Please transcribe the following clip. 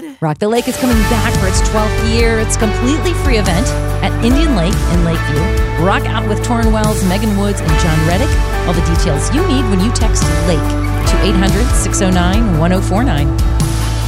Rock the Lake is coming back for its 12th year. It's a completely free event at Indian Lake in Lakeview. Rock out with Torrin Wells, Megan Woods, and John Reddick. All the details you need when you text LAKE to 800-609-1049.